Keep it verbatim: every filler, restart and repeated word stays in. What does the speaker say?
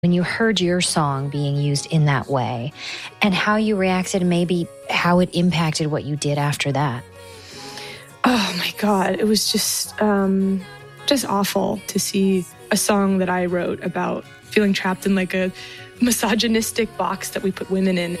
when you heard your song being used in that way, and how you reacted and maybe how it impacted what you did after that? Oh my God, it was just um, just awful to see a song that I wrote about feeling trapped in like a misogynistic box that we put women in.